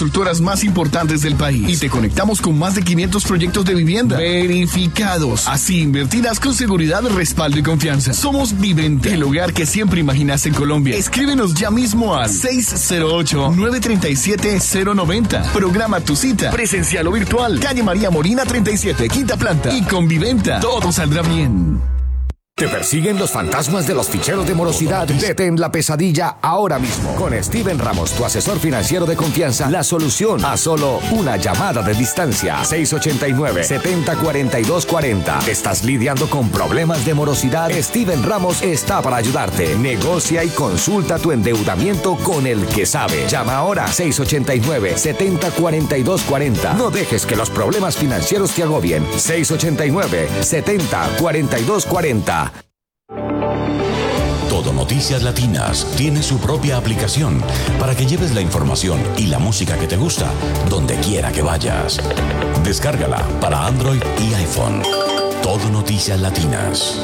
constructoras más importantes del país y te conectamos con más de 500 proyectos de vivienda verificados. Así invertirás con seguridad, respaldo y confianza. Somos Viventa, el hogar que siempre imaginaste en Colombia. Escríbenos ya mismo al 608-937-090. Programa tu cita, presencial o virtual. Calle María Molina 37, quinta planta. Y con Viventa, todo saldrá bien. ¿Te persiguen los fantasmas de los ficheros de morosidad? Detén la pesadilla ahora mismo. Con Steven Ramos, tu asesor financiero de confianza, la solución a solo una llamada de distancia. 689-704240. ¿Estás lidiando con problemas de morosidad? Steven Ramos está para ayudarte. Negocia y consulta tu endeudamiento con el que sabe. Llama ahora 689-704240. No dejes que los problemas financieros te agobien. 689-704240. Todo Noticias Latinas tiene su propia aplicación para que lleves la información y la música que te gusta donde quiera que vayas. Descárgala para Android y iPhone. Todo Noticias Latinas.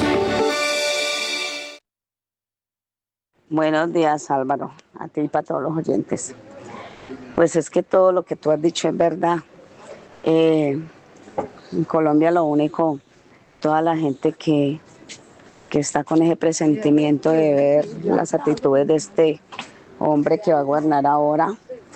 Buenos días, Álvaro, a ti y para todos los oyentes. Pues es que todo lo que tú has dicho es verdad. En Colombia lo único, toda la gente que está con ese presentimiento de ver las actitudes de este hombre que va a gobernar ahora,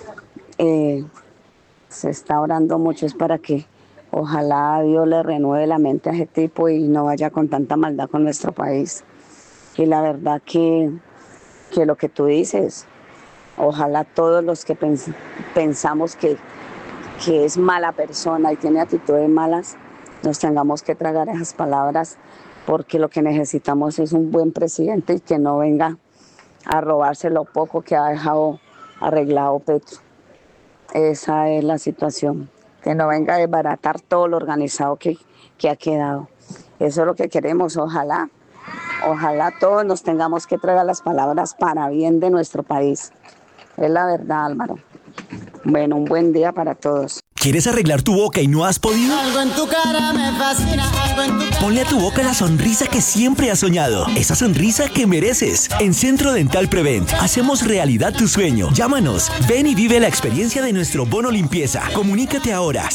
se está orando mucho es para que ojalá Dios le renueve la mente a ese tipo y no vaya con tanta maldad con nuestro país. Y la verdad que lo que tú dices, ojalá todos los que pensamos que es mala persona y tiene actitudes malas, nos tengamos que tragar esas palabras, porque lo que necesitamos es un buen presidente y que no venga a robarse lo poco que ha dejado arreglado Petro. Esa es la situación, que no venga a desbaratar todo lo organizado que ha quedado. Eso es lo que queremos, ojalá todos nos tengamos que tragar las palabras para bien de nuestro país. Es la verdad, Álvaro. Bueno, un buen día para todos. ¿Quieres arreglar tu boca y no has podido? Algo en tu cara me fascina, algo en tu cara. Ponle a tu boca la sonrisa que siempre has soñado. Esa sonrisa que mereces. En Centro Dental Prevent hacemos realidad tu sueño. Llámanos. Ven y vive la experiencia de nuestro bono limpieza. Comunícate ahora.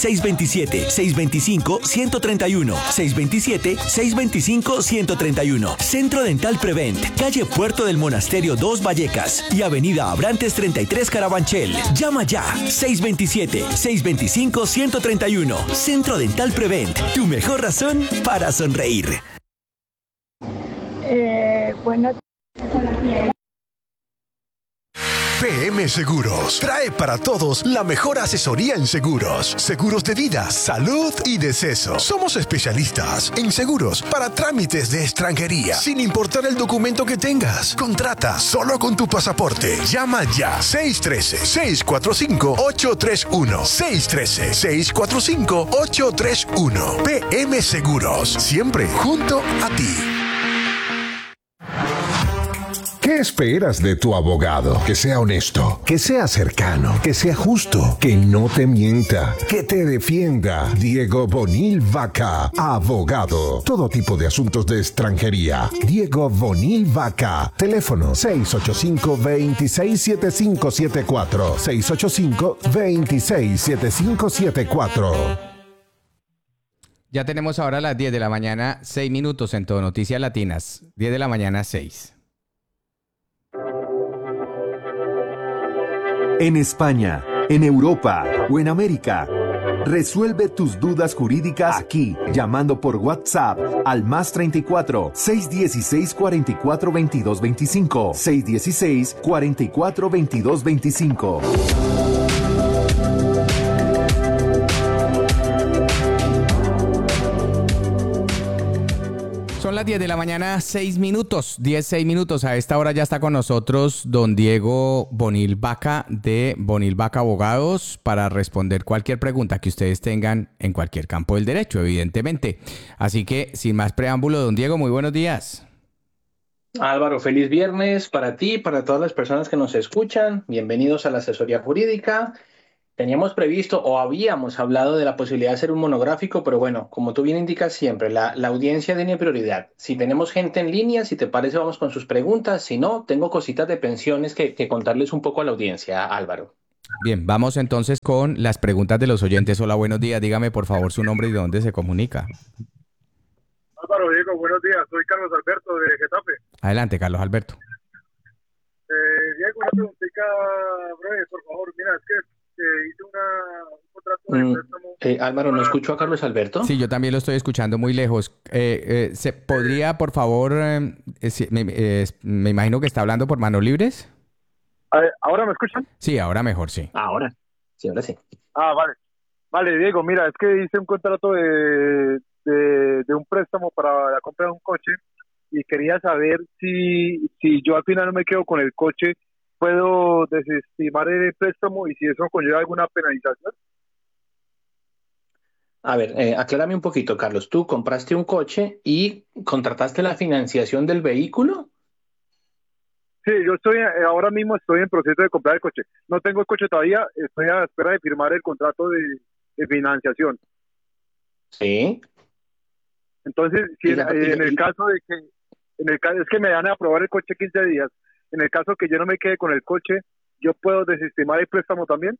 627-625-131. 627-625-131. Centro Dental Prevent. Calle Puerto del Monasterio 2 Vallecas y Avenida Abrantes 33 Carabanchel. Llama ya. 627-625-131. Centro Dental Prevent, tu mejor razón para sonreír. Bueno. PM Seguros trae para todos la mejor asesoría en seguros. Seguros de vida, salud y deceso. Somos especialistas en seguros para trámites de extranjería, sin importar el documento que tengas. Contrata solo con tu pasaporte. Llama ya. 613-645-831. 613-645-831. PM Seguros. Siempre junto a ti. ¿Qué esperas de tu abogado? Que sea honesto, que sea cercano, que sea justo, que no te mienta, que te defienda. Diego Bonil Vaca, abogado. Todo tipo de asuntos de extranjería. Diego Bonil Vaca. Teléfono 685-267574. 685-267574. Ya tenemos ahora las 10 de la mañana, 6 minutos en Todo Noticias Latinas. 10 de la mañana, 6. En España, en Europa o en América. Resuelve tus dudas jurídicas aquí, llamando por WhatsApp al +34 616 44 22 25 616 44 22 25. Son las 10 de la mañana, 6 minutos, 6 minutos. A esta hora ya está con nosotros don Diego Bonil Vaca de Bonil Vaca Abogados para responder cualquier pregunta que ustedes tengan en cualquier campo del derecho, evidentemente. Así que, sin más preámbulo, don Diego, muy buenos días. Álvaro, feliz viernes para ti, para todas las personas que nos escuchan. Bienvenidos a la asesoría jurídica. Teníamos previsto o habíamos hablado de la posibilidad de hacer un monográfico, pero bueno, como tú bien indicas siempre, la audiencia tiene prioridad. Si tenemos gente en línea, si te parece, vamos con sus preguntas. Si no, tengo cositas de pensiones que contarles un poco a la audiencia, Álvaro. Bien, vamos entonces con las preguntas de los oyentes. Hola, buenos días. Dígame por favor su nombre y de dónde se comunica. Álvaro, Diego, buenos días. Soy Carlos Alberto de Getafe. Adelante, Carlos Alberto. Diego, una preguntita breve, por favor. Mira, es que hice un contrato de préstamo. Álvaro, ¿no escuchó a Carlos Alberto? Sí, yo también lo estoy escuchando muy lejos. ¿Se podría, por favor, me imagino que está hablando por manos libres? ¿Ahora me escuchan? Sí, ahora mejor, sí. Ahora sí. Vale. Vale, Diego, mira, es que hice un contrato de un préstamo para la compra de un coche y quería saber si yo al final no me quedo con el coche, ¿puedo desestimar el préstamo y si eso conlleva alguna penalización? A ver, aclárame un poquito, Carlos. ¿Tú compraste un coche y contrataste la financiación del vehículo? Sí, yo ahora mismo estoy en proceso de comprar el coche. No tengo el coche todavía, estoy a la espera de firmar el contrato de financiación. Sí. Entonces, si en el caso de que, es que me van a aprobar el coche 15 días, en el caso que yo no me quede con el coche, ¿yo puedo desestimar el préstamo también?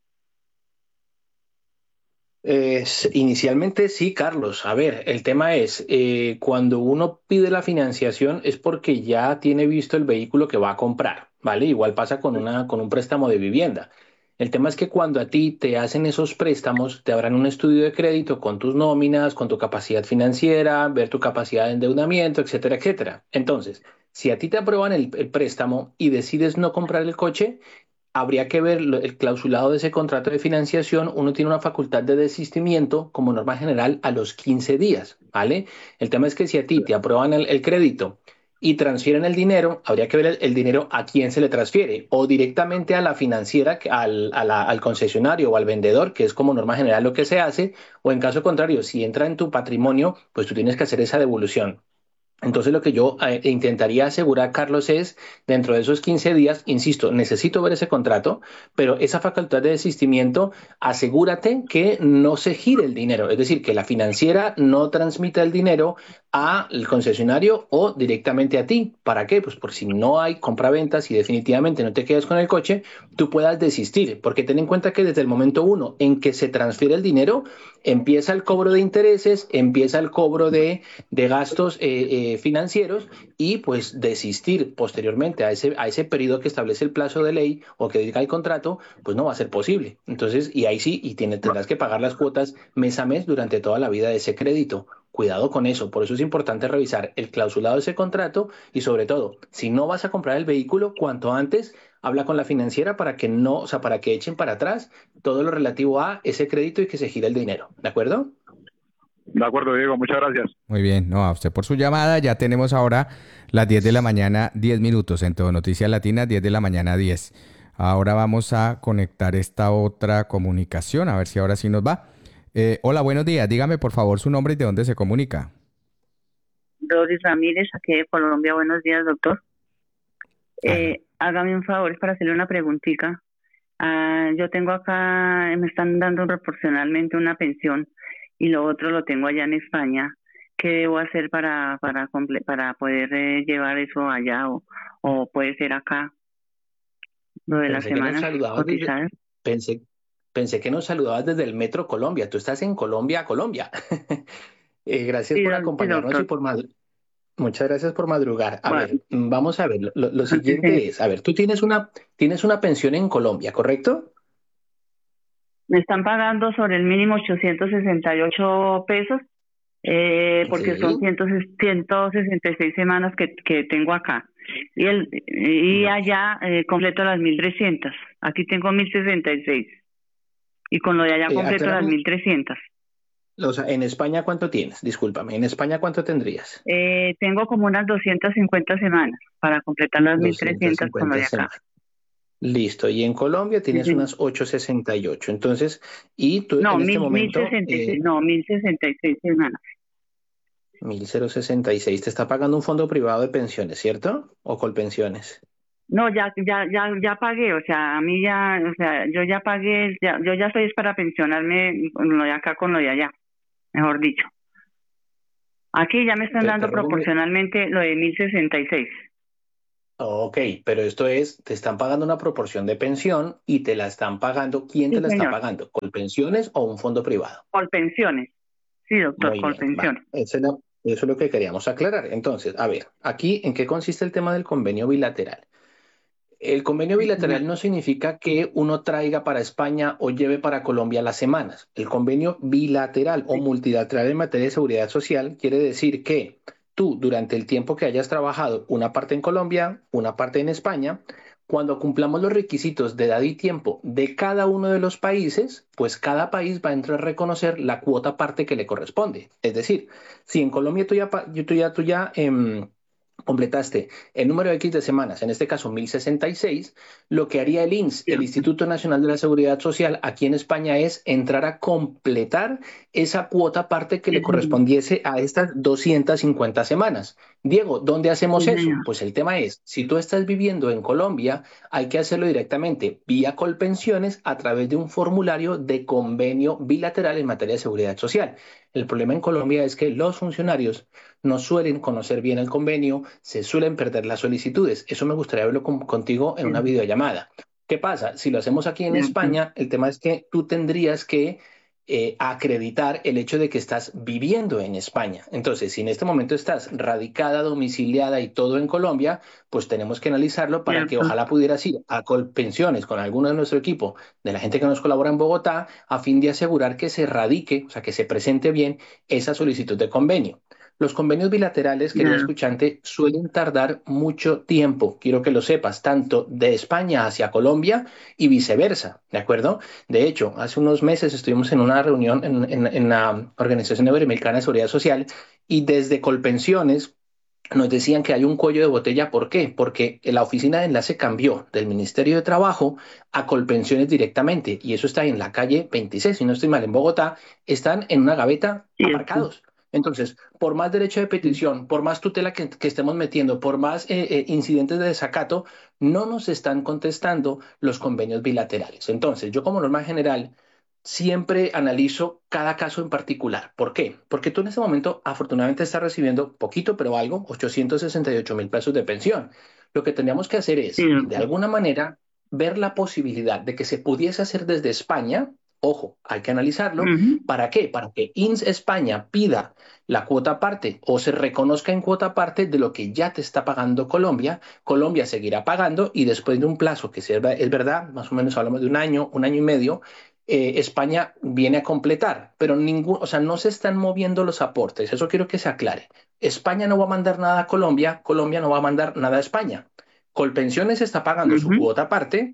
Inicialmente sí, Carlos. A ver, el tema es, cuando uno pide la financiación es porque ya tiene visto el vehículo que va a comprar, ¿vale? Igual pasa con un préstamo de vivienda. El tema es que cuando a ti te hacen esos préstamos, te habrán un estudio de crédito con tus nóminas, con tu capacidad financiera, ver tu capacidad de endeudamiento, etcétera, etcétera. Entonces, si a ti te aprueban el préstamo y decides no comprar el coche, habría que ver el clausulado de ese contrato de financiación. Uno tiene una facultad de desistimiento como norma general a los 15 días, ¿vale? El tema es que si a ti te aprueban el crédito y transfieren el dinero, habría que ver el dinero a quién se le transfiere, o directamente a la financiera, al concesionario o al vendedor, que es como norma general lo que se hace, o en caso contrario, si entra en tu patrimonio, pues tú tienes que hacer esa devolución. Entonces lo que yo intentaría asegurar, Carlos, es dentro de esos 15 días, insisto, necesito ver ese contrato, pero esa facultad de desistimiento, asegúrate que no se gire el dinero, es decir, que la financiera no transmita el dinero al concesionario o directamente a ti. ¿Para qué? Pues por si no hay compraventas y definitivamente no te quedas con el coche, tú puedas desistir, porque ten en cuenta que desde el momento uno en que se transfiere el dinero, empieza el cobro de intereses, empieza el cobro de gastos financieros, y pues desistir posteriormente a ese periodo que establece el plazo de ley o que diga el contrato, pues no va a ser posible. Entonces, y ahí sí, tendrás que pagar las cuotas mes a mes durante toda la vida de ese crédito. Cuidado con eso, por eso es importante revisar el clausulado de ese contrato y sobre todo, si no vas a comprar el vehículo, cuanto antes habla con la financiera para que no, o sea, para que echen para atrás todo lo relativo a ese crédito y que se gire el dinero, ¿de acuerdo? De acuerdo, Diego, muchas gracias. Muy bien, no, a usted por su llamada. Ya tenemos ahora las 10 de la mañana, 10 minutos en Todo Noticias Latinas, 10 de la mañana, 10. Ahora vamos a conectar esta otra comunicación, a ver si ahora sí nos va. Hola, buenos días. Dígame por favor su nombre y de dónde se comunica. Doris Ramírez, aquí de Colombia. Buenos días, doctor. Hágame un favor para hacerle una preguntita. Yo tengo acá, me están dando proporcionalmente una pensión y lo otro lo tengo allá en España. ¿Qué debo hacer para poder llevar eso allá o puede ser acá? Lo de las semanas cotizadas. Pensé que nos saludabas desde el Metro Colombia. Tú estás en Colombia, Colombia. Gracias por acompañarnos y muchas gracias por madrugar. A ver, vamos a ver. Lo siguiente es, a ver, tú tienes una pensión en Colombia, ¿correcto? Me están pagando sobre el mínimo 868 pesos, porque son 166 semanas que tengo acá. Y allá completo las 1.300. Aquí tengo 1.066. Y con lo de allá completo las 1.300. O sea, ¿en España cuánto tienes? Discúlpame, ¿en España cuánto tendrías? Tengo como unas 250 semanas para completar las 1.300 con lo de acá. Semanas. Listo, y en Colombia tienes unas 868. Entonces, y tú en este momento... 1.066 semanas. 1.066. Te está pagando un fondo privado de pensiones, ¿cierto? ¿O Colpensiones? No, ya pagué, o sea, a mí ya, o sea, yo ya pagué, yo ya estoy para pensionarme con lo de acá, con lo de allá, mejor dicho. Aquí ya me están dando proporcionalmente lo de 1.066. Ok, pero esto es, te están pagando una proporción de pensión y te la están pagando, ¿quién Sí, te la está señor. pagando? ¿Colpensiones o un fondo privado? Colpensiones. Sí, doctor, Muy bien, vale. Colpensiones. Eso es lo que queríamos aclarar. Entonces, a ver, aquí, ¿en qué consiste el tema del convenio bilateral? El convenio Sí, señor. bilateral no significa que uno traiga para España o lleve para Colombia las semanas. El convenio bilateral o multilateral en materia de seguridad social quiere decir que tú, durante el tiempo que hayas trabajado, una parte en Colombia, una parte en España, cuando cumplamos los requisitos de edad y tiempo de cada uno de los países, pues cada país va a entrar a reconocer la cuota parte que le corresponde. Es decir, si en Colombia tú ya completaste el número X de semanas, en este caso 1066, lo que haría el INSS, el Instituto Nacional de la Seguridad Social, aquí en España es entrar a completar esa cuota parte que le Sí, señor. correspondiese a estas 250 semanas. Diego, ¿dónde hacemos Sí, eso? señor. Pues el tema es, si tú estás viviendo en Colombia, hay que hacerlo directamente vía Colpensiones a través de un formulario de convenio bilateral en materia de seguridad social. El problema en Colombia es que los funcionarios no suelen conocer bien el convenio, se suelen perder las solicitudes. Eso me gustaría verlo contigo en Sí, una videollamada. ¿Qué pasa? Si lo hacemos aquí en doctor. España, el tema es que tú tendrías que acreditar el hecho de que estás viviendo en España. Entonces, si en este momento estás radicada, domiciliada y todo en Colombia, pues tenemos que analizarlo para que Cierto. ojalá pudieras ir a Colpensiones con alguno de nuestro equipo, de la gente que nos colabora en Bogotá, a fin de asegurar que se radique, o sea, que se presente bien esa solicitud de convenio. Los convenios bilaterales, querido Claro. escuchante, suelen tardar mucho tiempo, quiero que lo sepas, tanto de España hacia Colombia y viceversa, ¿de acuerdo? De hecho, hace unos meses estuvimos en una reunión en la Organización Iberoamericana de Seguridad Social y desde Colpensiones nos decían que hay un cuello de botella. ¿Por qué? Porque la oficina de enlace cambió del Ministerio de Trabajo a Colpensiones directamente y eso está en la calle 26, si no estoy mal, en Bogotá, están en una gaveta Cierto. aparcados. Entonces, por más derecho de Sí. petición, por más tutela que estemos metiendo, por más incidentes de desacato, no nos están contestando los convenios bilaterales. Entonces, yo como norma general siempre analizo cada caso en particular. ¿Por qué? Porque tú en este momento afortunadamente estás recibiendo poquito, pero algo, 868.000 pesos de pensión. Lo que tendríamos que hacer Sí, es, de doctor. alguna manera, ver la posibilidad de que se pudiese hacer desde España. Ojo, hay que analizarlo. Ujú. ¿Para qué? Para que INS España pida la cuota parte o se reconozca en cuota parte de lo que ya te está pagando Colombia. Colombia seguirá pagando y después de un plazo que es verdad, más o menos hablamos de un año y medio, España viene a completar, pero o sea, no se están moviendo los aportes. Eso quiero que se aclare. España no va a mandar nada a Colombia, Colombia no va a mandar nada a España. Colpensiones está pagando su Ujú. cuota aparte.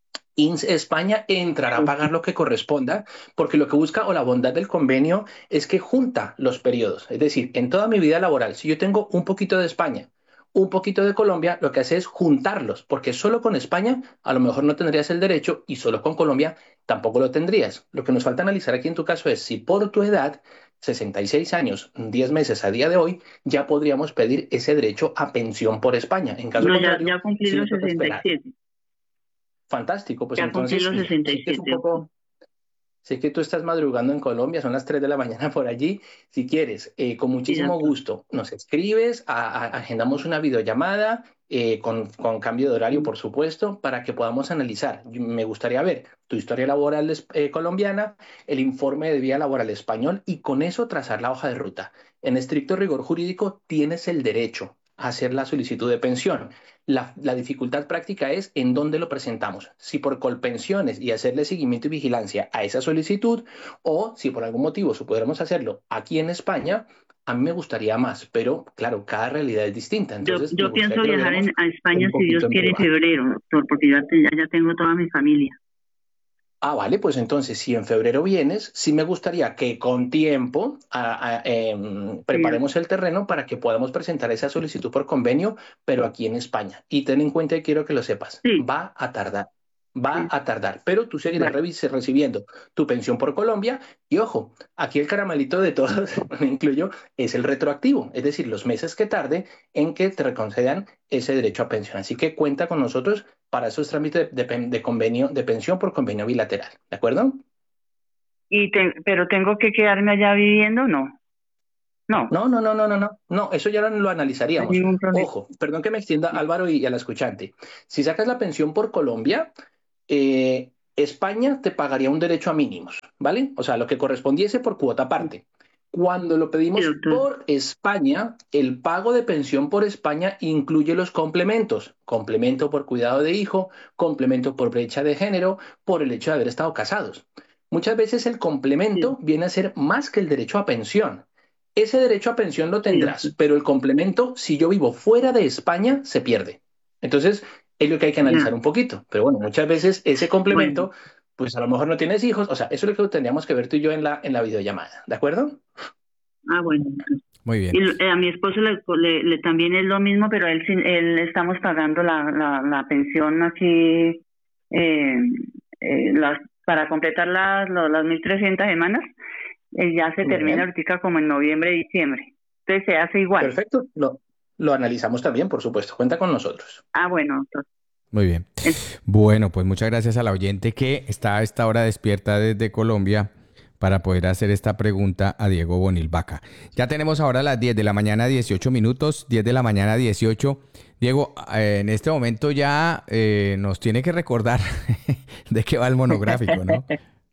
España entrará a pagar lo que corresponda, porque lo que busca o la bondad del convenio es que junta los periodos. Es decir, en toda mi vida laboral, si yo tengo un poquito de España, un poquito de Colombia, lo que hace es juntarlos, porque solo con España a lo mejor no tendrías el derecho y solo con Colombia tampoco lo tendrías. Lo que nos falta analizar aquí en tu caso es si por tu edad, 66 años, 10 meses a día de hoy, ya podríamos pedir ese derecho a pensión por España. En caso No, contrario, ya cumplí sí los nos toca sesenta y esperar. siete. Fantástico, pues Ya cumplí entonces, los mira, sesenta sé y que es un siete, doctor. poco, sé que tú estás madrugando en Colombia, son las 3 de la mañana por allí. Si quieres, con Sí, muchísimo doctor. gusto, nos escribes, agendamos una videollamada con cambio de horario, Sí. por supuesto, para que podamos analizar. Me gustaría ver tu historia laboral colombiana, el informe de vida laboral español y con eso trazar la hoja de ruta. En estricto rigor jurídico, tienes el derecho a hacer la solicitud de pensión. La dificultad práctica es en dónde lo presentamos. Si por Colpensiones y hacerle seguimiento y vigilancia a esa solicitud, o si por algún motivo pudiéramos hacerlo aquí en España, a mí me gustaría más, pero claro, cada realidad es distinta. Entonces, me Yo gustaría pienso que lo viajar viéramos a España, un si Dios poquito en quiere, en privado. febrero, doctor, porque ya tengo toda mi familia. Ah, vale, pues entonces, si en febrero vienes, sí me gustaría que con tiempo Sí, preparemos el terreno para que podamos presentar esa solicitud por convenio, pero aquí en España. Y ten en cuenta y quiero que lo sepas, sí, va a tardar. Va sí. a tardar, pero tú seguirás recibiendo tu pensión por Colombia y ojo, aquí el caramelito de todos, me incluyo, es el retroactivo, es decir, los meses que tarde en que te reconcedan ese derecho a pensión. Así que cuenta con nosotros para esos trámites de convenio, de pensión por convenio bilateral, ¿de acuerdo? Pero tengo que quedarme allá viviendo, no. No, No, eso ya lo no hay analizaríamos. ningún problema. Ojo, perdón que me extienda, Álvaro, y a la escuchante. Si sacas la pensión por Colombia, España te pagaría un derecho a mínimos, ¿vale? O sea, lo que correspondiese por cuota parte. Cuando lo Sí, pedimos doctor. por España, el pago de pensión por España incluye los complementos. Complemento por cuidado de hijo, complemento por brecha de género, por el hecho de haber estado casados. Muchas veces el complemento Sí, viene a ser más que el derecho a pensión. Ese derecho a pensión lo sí, doctor. tendrás, pero el complemento, si yo vivo fuera de España, se pierde. Entonces, es lo que hay que Ya. analizar un poquito. Pero bueno, muchas veces ese Bueno, complemento, pues a lo mejor no tienes hijos. O sea, eso es lo que tendríamos que ver tú y yo en la videollamada. ¿De acuerdo? bueno. Muy bien. Y a mi esposo también es lo mismo, pero él estamos pagando la pensión aquí para completar las 1.300 semanas. Ya se Muy termina bien. ahorita como en noviembre, diciembre. Entonces se hace igual. Perfecto. Lo analizamos también, por supuesto. Cuenta con nosotros. Bueno, doctor. Muy bien. Bueno, pues muchas gracias a la oyente que está a esta hora despierta desde Colombia para poder hacer esta pregunta a Diego Bonil Vaca. Ya tenemos ahora las 10 de la mañana, 18 minutos, 10 de la mañana, 18. Diego, en este momento ya nos tiene que recordar de qué va el monográfico, ¿no?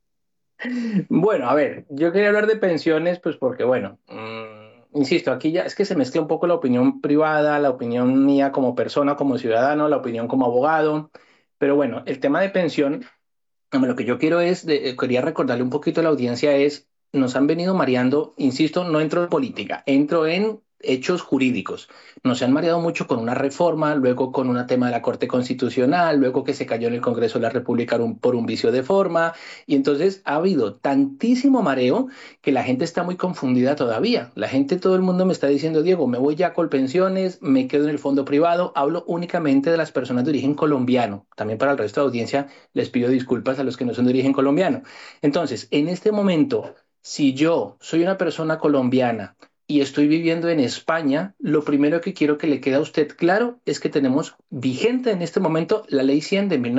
Bueno, a ver, yo quería hablar de pensiones, pues porque, bueno, insisto, aquí ya es que se mezcla un poco la opinión privada, la opinión mía como persona, como ciudadano, la opinión como abogado, pero bueno, el tema de pensión, hombre, lo que yo quiero es, quería recordarle un poquito a la audiencia es, nos han venido mareando, insisto, no entro en política, entro en hechos jurídicos. Nos han mareado mucho con una reforma, luego con un tema de la Corte Constitucional, luego que se cayó en el Congreso de la República por un vicio de forma, y entonces ha habido tantísimo mareo que la gente está muy confundida todavía. La gente, todo el mundo me está diciendo, Diego, me voy ya con pensiones, me quedo en el fondo privado, hablo únicamente de las personas de origen colombiano. También para el resto de la audiencia les pido disculpas a los que no son de origen colombiano. Entonces, en este momento, si yo soy una persona colombiana y estoy viviendo en España, lo primero que quiero que le quede a usted claro es que tenemos vigente en este momento la Ley 100 de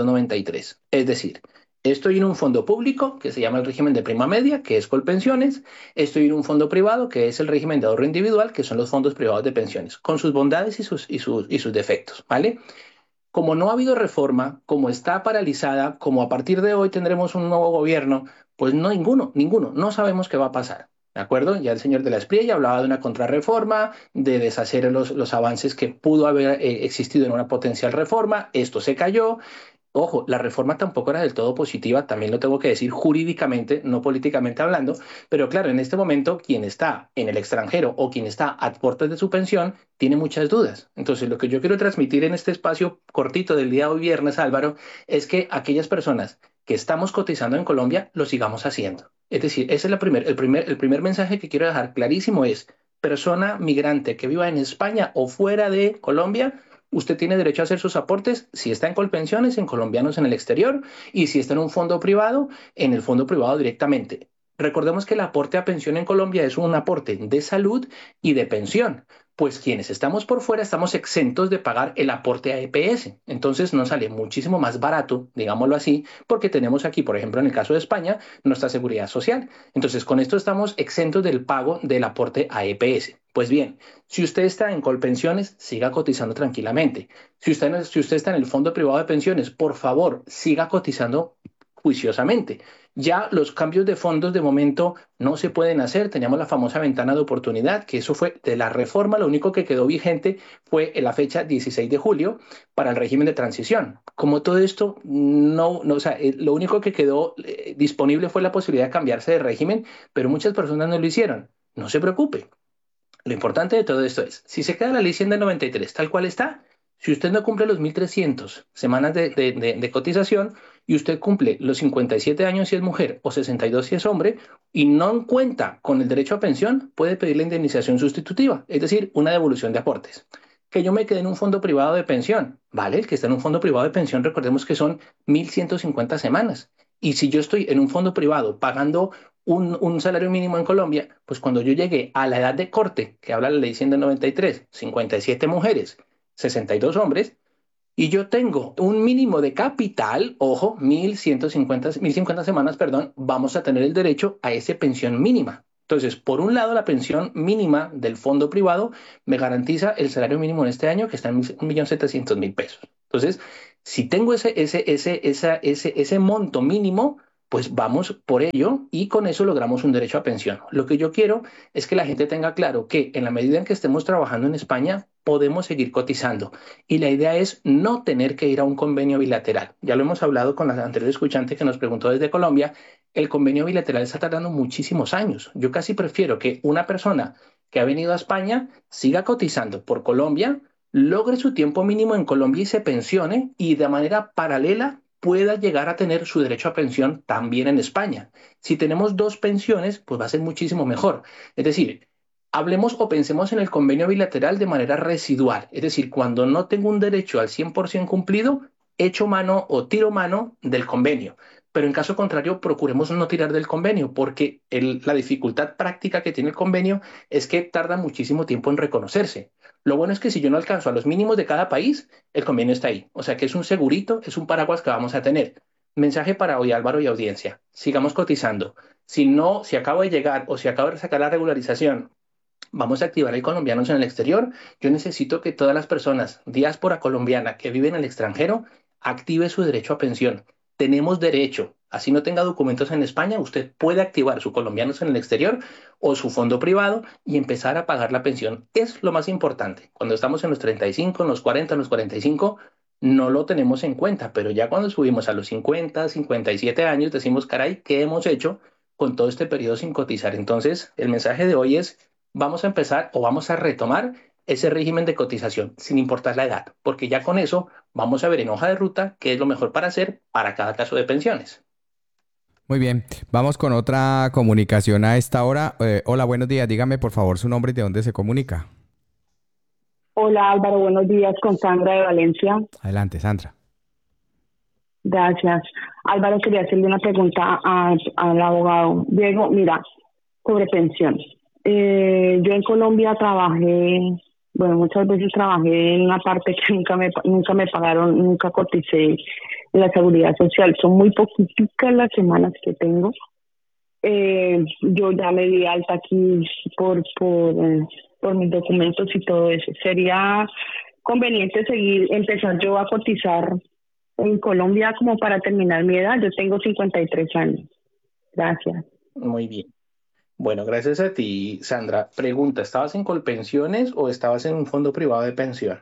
1993. Es decir, estoy en un fondo público que se llama el régimen de prima media, que es Colpensiones. Estoy en un fondo privado, que es el régimen de ahorro individual, que son los fondos privados de pensiones, con sus bondades y sus defectos, ¿vale? Como no ha habido reforma, como está paralizada, como a partir de hoy tendremos un nuevo gobierno, pues no, ninguno, no sabemos qué va a pasar. ¿De acuerdo? Ya el señor de la Espriella hablaba de una contrarreforma, de deshacer los avances que pudo haber existido en una potencial reforma. Esto se cayó. Ojo, la reforma tampoco era del todo positiva, también lo tengo que decir jurídicamente, no políticamente hablando, pero claro, en este momento quien está en el extranjero o quien está a puertas de su pensión tiene muchas dudas. Entonces, lo que yo quiero transmitir en este espacio cortito del día de hoy viernes, Álvaro, es que aquellas personas que estamos cotizando en Colombia lo sigamos haciendo. Es decir, ese es el primer mensaje que quiero dejar clarísimo es, persona migrante que viva en España o fuera de Colombia, usted tiene derecho a hacer sus aportes si está en Colpensiones, en colombianos en el exterior, y si está en un fondo privado, en el fondo privado directamente. Recordemos que el aporte a pensión en Colombia es un aporte de salud y de pensión. Pues quienes estamos por fuera estamos exentos de pagar el aporte a EPS. Entonces nos sale muchísimo más barato, digámoslo así, porque tenemos aquí, por ejemplo, en el caso de España, nuestra seguridad social. Entonces con esto estamos exentos del pago del aporte a EPS. Pues bien, si usted está en Colpensiones, siga cotizando tranquilamente. Si usted está en el fondo privado de pensiones, por favor, siga cotizando juiciosamente. Ya los cambios de fondos de momento no se pueden hacer. Teníamos la famosa ventana de oportunidad, que eso fue de la reforma. Lo único que quedó vigente fue en la fecha 16 de julio para el régimen de transición. Como todo esto, o sea, lo único que quedó disponible fue la posibilidad de cambiarse de régimen, pero muchas personas no lo hicieron. No se preocupe. Lo importante de todo esto es, si se queda la ley 100 del 93 tal cual está, si usted no cumple los 1.300 semanas de cotización y usted cumple los 57 años si es mujer o 62 si es hombre y no cuenta con el derecho a pensión, puede pedir la indemnización sustitutiva, es decir, una devolución de aportes. Que yo me quede en un fondo privado de pensión, ¿vale? El que está en un fondo privado de pensión, recordemos que son 1.150 semanas. Y si yo estoy en un fondo privado pagando un salario mínimo en Colombia, pues cuando yo llegué a la edad de corte, que habla la ley 100 del 93, 57 mujeres, 62 hombres, y yo tengo un mínimo de capital, ojo, 1.150 semanas, perdón, vamos a tener el derecho a esa pensión mínima. Entonces, por un lado, la pensión mínima del fondo privado me garantiza el salario mínimo en este año, que está en 1.700.000 pesos. Entonces, si tengo ese monto mínimo, pues vamos por ello y con eso logramos un derecho a pensión. Lo que yo quiero es que la gente tenga claro que en la medida en que estemos trabajando en España, podemos seguir cotizando. Y la idea es no tener que ir a un convenio bilateral. Ya lo hemos hablado con la anterior escuchante que nos preguntó desde Colombia. El convenio bilateral está tardando muchísimos años. Yo casi prefiero que una persona que ha venido a España siga cotizando por Colombia, logre su tiempo mínimo en Colombia y se pensione y de manera paralela pueda llegar a tener su derecho a pensión también en España. Si tenemos dos pensiones, pues va a ser muchísimo mejor. Es decir, hablemos o pensemos en el convenio bilateral de manera residual. Es decir, cuando no tengo un derecho al 100% cumplido, echo mano o tiro mano del convenio. Pero en caso contrario, procuremos no tirar del convenio, porque la dificultad práctica que tiene el convenio es que tarda muchísimo tiempo en reconocerse. Lo bueno es que si yo no alcanzo a los mínimos de cada país, el convenio está ahí. O sea que es un segurito, es un paraguas que vamos a tener. Mensaje para hoy, Álvaro y audiencia. Sigamos cotizando. Si acabo de llegar o si acabo de sacar la regularización, vamos a activar el colombianos en el exterior. Yo necesito que todas las personas, diáspora colombiana que viven en el extranjero, active su derecho a pensión. Tenemos derecho, así no tenga documentos en España, usted puede activar su colombianos en el exterior o su fondo privado y empezar a pagar la pensión. Es lo más importante. Cuando estamos en los 35, en los 40, en los 45, no lo tenemos en cuenta, pero ya cuando subimos a los 50, 57 años, decimos, caray, ¿qué hemos hecho con todo este periodo sin cotizar? Entonces, el mensaje de hoy es, vamos a empezar o vamos a retomar ese régimen de cotización, sin importar la edad, porque ya con eso vamos a ver en hoja de ruta qué es lo mejor para hacer para cada caso de pensiones. Muy bien, vamos con otra comunicación a esta hora. Hola, buenos días. Dígame, por favor, su nombre y de dónde se comunica. Hola Álvaro, buenos días, con Sandra de Valencia. Adelante, Sandra. Gracias. Álvaro, quería hacerle una pregunta al abogado. Diego, mira, sobre pensiones. Yo en Colombia muchas veces trabajé en una parte que nunca me pagaron, nunca coticé en la seguridad social. Son muy poquitas las semanas que tengo. Yo ya me di alta aquí por mis documentos y todo eso. ¿Sería conveniente empezar yo a cotizar en Colombia como para terminar mi edad? Yo tengo 53 años. Gracias. Muy bien. Bueno, gracias a ti, Sandra. Pregunta, ¿estabas en Colpensiones o estabas en un fondo privado de pensión?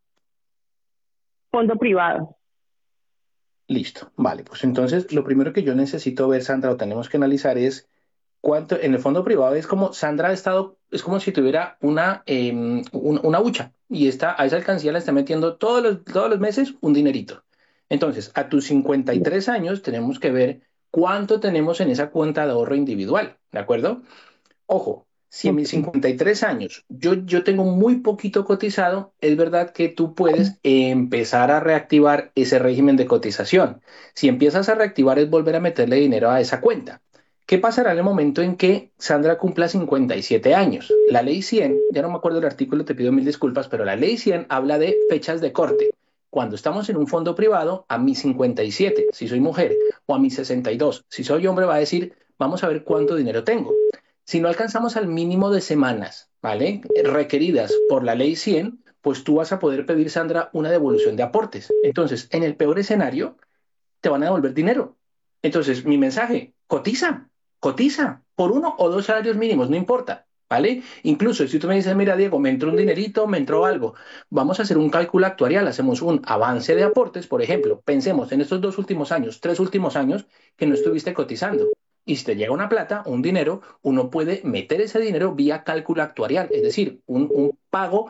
Fondo privado. Listo, vale. Pues entonces lo primero que yo necesito ver, Sandra, o tenemos que analizar es cuánto en el fondo privado es como Sandra es como si tuviera una hucha y a esa alcancía le está metiendo todos los meses un dinerito. Entonces, a tus 53 años tenemos que ver cuánto tenemos en esa cuenta de ahorro individual, ¿de acuerdo? Ojo, si en mis 53 años yo tengo muy poquito cotizado, es verdad que tú puedes empezar a reactivar ese régimen de cotización. Si empiezas a reactivar es volver a meterle dinero a esa cuenta. ¿Qué pasará en el momento en que Sandra cumpla 57 años? La ley 100, ya no me acuerdo del artículo, te pido mil disculpas, pero la ley 100 habla de fechas de corte. Cuando estamos en un fondo privado, a mis 57, si soy mujer, o a mis 62, si soy hombre, va a decir, vamos a ver cuánto dinero tengo. Si no alcanzamos al mínimo de semanas, ¿vale?, requeridas por la ley 100, pues tú vas a poder pedir, Sandra, una devolución de aportes. Entonces, en el peor escenario, te van a devolver dinero. Entonces, mi mensaje, cotiza por 1 o 2 salarios mínimos, no importa, ¿vale? Incluso si tú me dices, mira, Diego, me entró un dinerito, me entró algo, vamos a hacer un cálculo actuarial, hacemos un avance de aportes, por ejemplo, pensemos en estos 2 últimos años, 3 últimos años que no estuviste cotizando. Y si te llega una plata, un dinero, uno puede meter ese dinero vía cálculo actuarial, es decir, un pago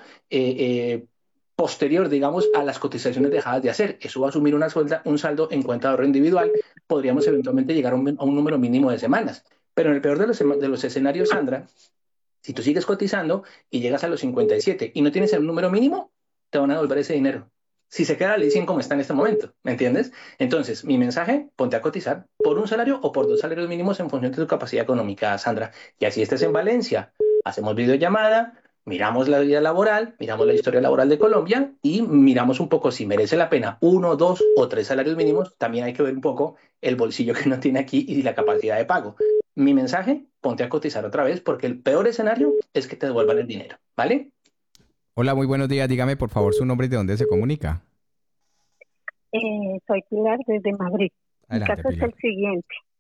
posterior, digamos, a las cotizaciones dejadas de hacer. Eso va a asumir un saldo en cuenta de ahorro individual. Podríamos eventualmente llegar a un número mínimo de semanas. Pero en el peor de los escenarios, Sandra, si tú sigues cotizando y llegas a los 57 y no tienes el número mínimo, te van a devolver ese dinero. Si se queda la ley 100 como está en este momento, ¿me entiendes? Entonces, mi mensaje, ponte a cotizar por un salario o por 2 salarios mínimos en función de tu capacidad económica, Sandra. Y así estés en Valencia, hacemos videollamada, miramos la vida laboral, miramos la historia laboral de Colombia y miramos un poco si merece la pena 1, 2 o 3 salarios mínimos. También hay que ver un poco el bolsillo que uno tiene aquí y la capacidad de pago. Mi mensaje, ponte a cotizar otra vez, porque el peor escenario es que te devuelvan el dinero, ¿vale? Hola, muy buenos días. Dígame, por favor, su nombre y de dónde se comunica. Soy Pilar desde Madrid. Adelante, Mi caso Pilar. es el siguiente.